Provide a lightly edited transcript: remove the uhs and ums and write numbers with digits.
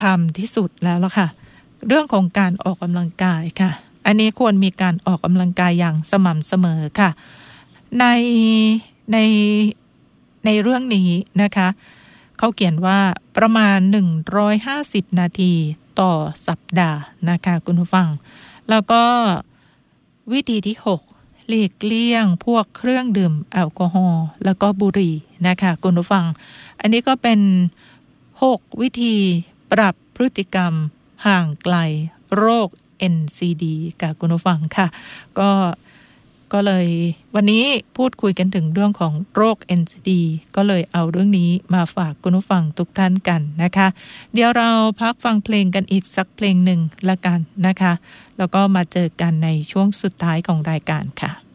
ทำที่สุดแล้วล่ะค่ะเรื่องของการออกกำลังกายค่ะอันนี้ควรมีการออกกำลังกายอย่างสม่ำเสมอค่ะในในเรื่องนี้นะคะเขาเขียนว่าประมาณ150นาทีต่อสัปดาห์นะคะคุณผู้ฟังแล้วก็วิธีที่6หลีกเลี่ยงพวกเครื่องดื่มแอลกอฮอล์แล้วก็บุหรี่นะคะคุณผู้ฟังอันนี้ก็เป็น6วิธีปรับพฤติกรรมห่างไกลโรค NCD กับคุณผู้ฟังค่ะก็เลยวันนี้พูดคุยกันถึงเรื่องของโรค NCD ก็เลยเอาเรื่องนี้มาฝากคุณผู้ฟังทุกท่านกันนะคะเดี๋ยวเราพักฟังเพลงกันอีกสักเพลงหนึ่งละกันนะคะแล้วก็มาเจอกันในช่วงสุดท้ายของรายการค่ะ